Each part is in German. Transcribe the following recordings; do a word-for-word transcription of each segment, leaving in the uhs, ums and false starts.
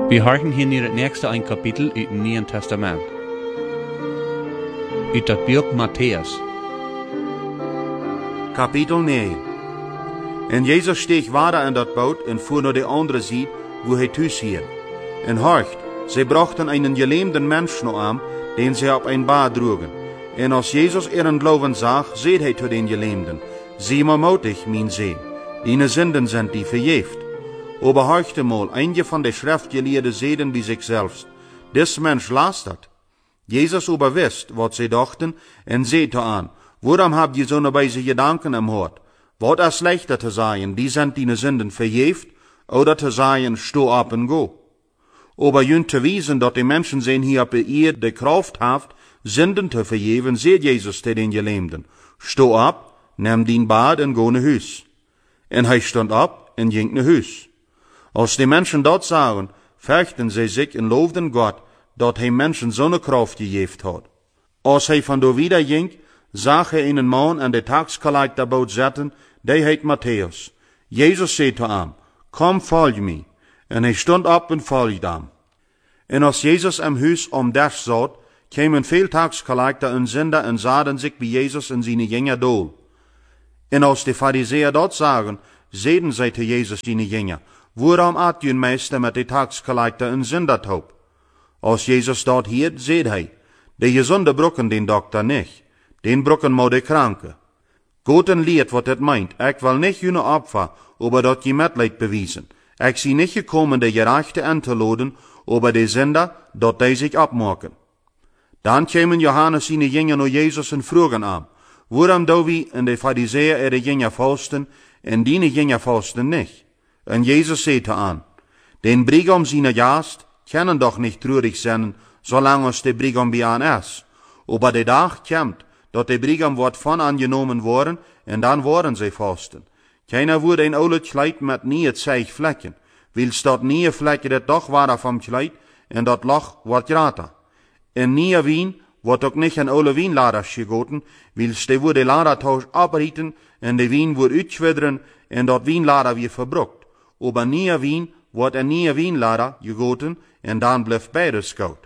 Wir horchen hier in het nächste ein Kapitel uit het Nieuwe Testament. Uit dat boek Matthäus. Kapitel negen. En Jezus steeg water in dat boot en voer naar de andere zijde, wo hij thuis hier. En horcht, zij brachten einen gelähmten Menschen aan, den sie op een baar droegen. En als Jezus ihren Glauben zag, zeid hij tot den Gelähmten, zie maar motig, mijn Seen, deine Sünden sind die verjeft. Aber horchte mal, einige von der Schriftgelehrten sehen bei sich selbst, dis Mensch lastert. Jesus aber wisst, wat sie dachten, en seht an, warum habt ihr so ne weise Gedanken im Hort? Wat er schlechter zu sagen, die sind deine Sünden verjeft, oder zu sagen, steh ab und go. Aber jünt zu wiesen, dat die Menschen sehen hier auf der Erde die Kraft haft, Sünden zu verjeven, seht Jesus zu den Gelähmten. Steh ab, nimm din Bad und go ne Hüs. En hij stond ab en ging ne Hüs. Als die Menschen dort sagen, fürchten sie sich und lobten Gott, dat hij Menschen so ne Kraft gegeven hat. Als hij van daar wieder ging, zag hij einen Mann an de Taxcollectorboot zitten, die heet Matthäus. Jesus zei zu ihm, komm, folg me. En hij stond op en volgde hem. En als Jezus am Huis om das zat, kwamen veel Taxcollector en Sünder en zaden zich bij Jezus en zijn Jünger dool. En als de Pharisäer dort sagen, zeiden zij zu Jesus zijn Jünger, waarom at je meester met de Taxcollector en Sünder taub? Als Jezus dort hiert, zeid hij, de gezonde brokken den Doktor nicht, den brokken maar de Kranke. Goten leert wat het meint, ik wil nicht jene Opfer, aber dat je Mitleid bewiesen. Ik zie nicht gekommen de Gerechte an te loden, aber de Sünder, dat die sich abmaken. Dan kwamen Johannes zijn Jünger naar Jesus en vroegen aan, waarom do wie en de Pharisäer ihre Jünger fasten, en die Jünger fasten nicht? En Jesus sagte an, den Brigam seiner Gast können doch nicht traurig sein, solange es der Brigam bei an ist. Aber der Tag kommt, dat der Brigam wird von angenommen worden, en dan worden sie fasten. Keiner wurde ein oude Kleid mit nie zeig Flecken, wils dat nie Flecken dat doch war vom Kleid, en dat Loch wordt grater. En nie Wien wordt ook nicht een oude Wienladers gegoten, wils de wurde Ladertausch abrieten, en de Wien wordt uitschwidderen, en dat Wienlader weer verbrukt. Aber nie Wien wordt een nieuwe Wienlader gegoten, en dan bleef beides goud.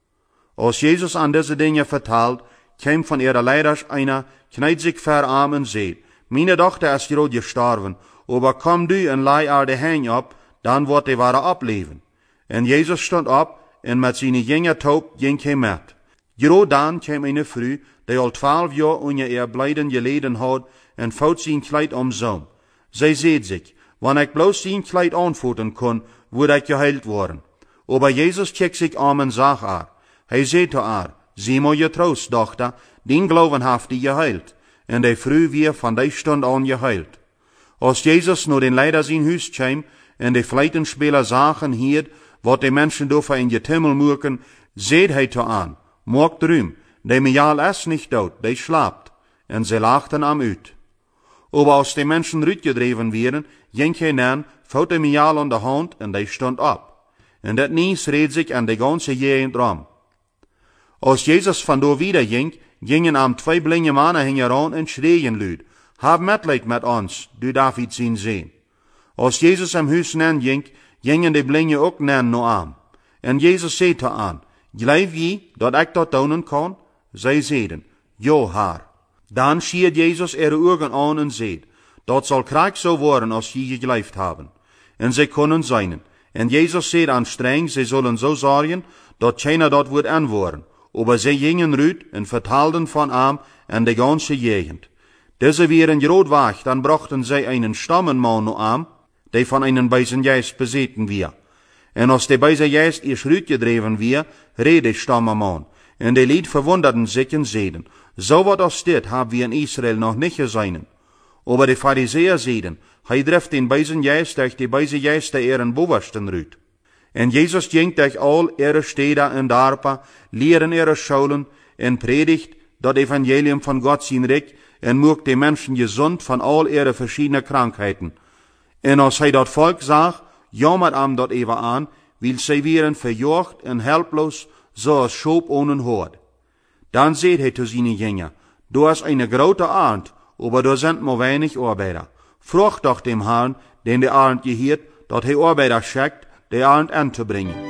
Als Jesus an diese Dinge vertelt, kam von ihrer Leiders einer, kneit sich verarm und seht, meine Tochter ist gerade gestorben, aber komm du und leih ihr die Hänge ab, dann wird die Ware ableben. En Jesus stond ab, en met seine Jünger taub ging hij met. Gerade dann kam eine Frau, die al twaalf Jahre unter ihr Bleiden geleden hat, en fout sein Kleid umsom. Sie seht sich, wann ich bloß sein Kleid anfoten kon, würde ich geheilt worden. Aber Jesus kijkt sich an und sagt haar, hij zei zu haar, zie maar je troost, dochter, den Glauben haft die geheilt. En die Frau weer van die Stund an geheilt. Als Jesus nur den Leider sein Huis kwam, en de Fleitenspieler zagen hier, wat die Menschen door in je Timmel moeken, zeid hij zu aan, mocht drum, de Mial is nicht dood, de slaapt. En sie lachten am uit. Aber als die Menschen rütgedreven werden, ging hij nan, fout de Mial an der Hand, en de stond ab. En dat Nies reed sich an de ganze Gegend rum. Als Jesus van daar wieder ging, gingen am zwei blinde Mannen hingeran en schreien luid, hab Mitleid met ons, du David zien sehen. Als Jesus am Huis nan ging, gingen de blinde ook nan no am. En Jesus zei te aan, glijf je dat ik dat doen kan? Zij zeiden, jo haar. Dan schiert Jesus ihre Augen an en zeid, dat zal krank zo worden als je geglijft haben. En zij konden zijn. En Jesus zei aan streng, zij zullen zo zorgen, dat keiner dat wordt antwoorden. Aber sie gingen rüt en vertalten von ihm en de ganze Gegend. Diese wären gerot wach, dann brachten sie einen Stammenmann no am, der von einem bösen Geist besessen wir. En als der böse Geist ihr Schrüt gedreven wir, rede Stammenmann. En die Lied verwunderten sich und seiden, so wat als dit haben wir in Israel noch nicht gesehen. Aber die Pharisäer seiden, hij trifft den bösen Geist durch die böse Geist der ihren Bobersten rüt. En Jesus ging durch all ihre Städte und Dörfer, lehren ihre Schulen, en predigt das Evangelium von Gott sein Reich, en macht die Menschen gesund von all ihre verschiedenen Krankheiten. En als hij dat Volk zag, jammert am dat even an, weil sie wären verjocht en helplos, so als Schob ohne Hort. Dann seht hij zu seinen Jünger, du hast eine große Arnd, aber du sind nur wenig Arbeiter. Frucht doch dem Herrn, den der Arnd gehiert, dat hij Arbeiter schickt, de Arend anzubrengen.